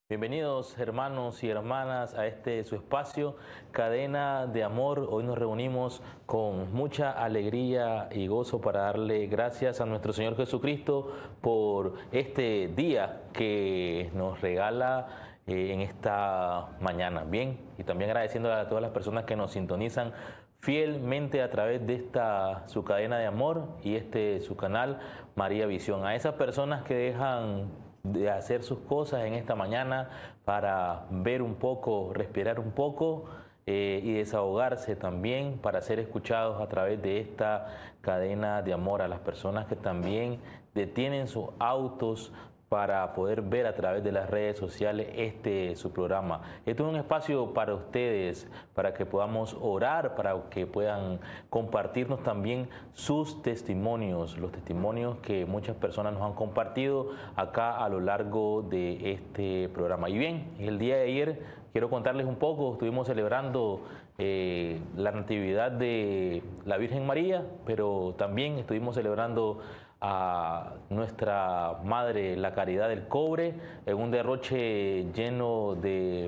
Bienvenidos hermanos y hermanas a este su espacio, Cadena de Amor. Hoy nos reunimos con mucha alegría y gozo para darle gracias a nuestro Señor Jesucristo por este día que nos regala en esta mañana. Bien, y también agradeciendo a todas las personas que nos sintonizan fielmente a través de esta su cadena de amor y su canal María Visión. A esas personas que dejan de hacer sus cosas en esta mañana para ver un poco, respirar un poco y desahogarse también para ser escuchados a través de esta cadena de amor, a las personas que también detienen sus autos para poder ver a través de las redes sociales su programa. Esto es un espacio para ustedes, para que podamos orar, para que puedan compartirnos también sus testimonios, los testimonios que muchas personas nos han compartido acá a lo largo de este programa. Y bien, el día de ayer quiero contarles un poco, estuvimos celebrando la Natividad de la Virgen María, pero también estuvimos celebrando a nuestra Madre la Caridad del Cobre en un derroche lleno de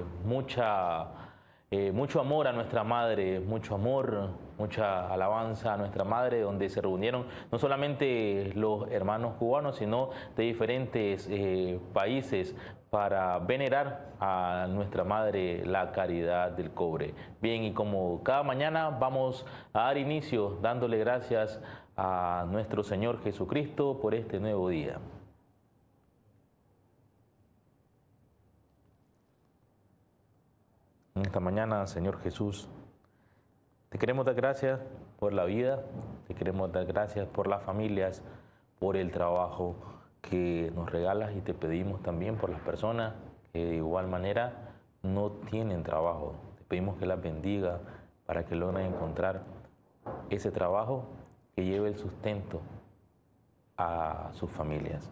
mucho amor a nuestra Madre, mucho amor, mucha alabanza a nuestra Madre, donde se reunieron no solamente los hermanos cubanos, sino de diferentes países para venerar a nuestra Madre la Caridad del Cobre. Bien, y como cada mañana vamos a dar inicio dándole gracias a nuestro Señor Jesucristo por este nuevo día. En esta mañana, Señor Jesús, te queremos dar gracias por la vida, te queremos dar gracias por las familias, por el trabajo que nos regalas y te pedimos también por las personas que de igual manera no tienen trabajo. Te pedimos que las bendiga para que logren encontrar ese trabajo que lleve el sustento a sus familias.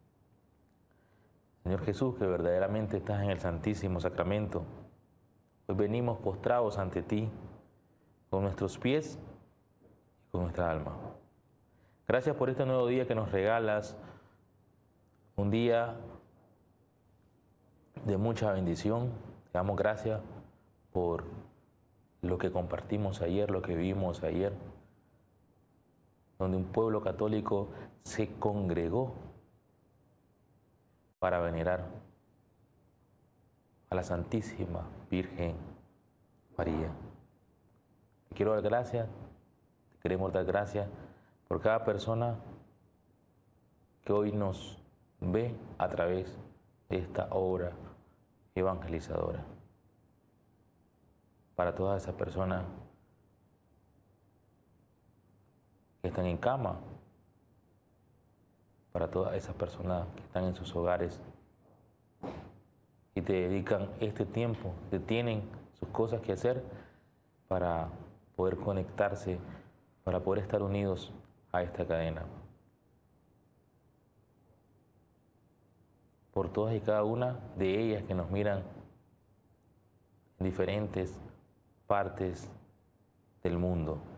Señor Jesús, que verdaderamente estás en el Santísimo Sacramento, hoy venimos postrados ante ti con nuestros pies y con nuestra alma. Gracias por este nuevo día que nos regalas, un día de mucha bendición. Te damos gracias por lo que compartimos ayer, lo que vivimos ayer, donde un pueblo católico se congregó para venerar a la Santísima Virgen María. Te quiero dar gracias, te queremos dar gracias por cada persona que hoy nos ve a través de esta obra evangelizadora. Para todas esas personas que están en cama, para todas esas personas que están en sus hogares y te dedican este tiempo, detienen sus cosas que hacer para poder conectarse, para poder estar unidos a esta cadena. Por todas y cada una de ellas que nos miran en diferentes partes del mundo.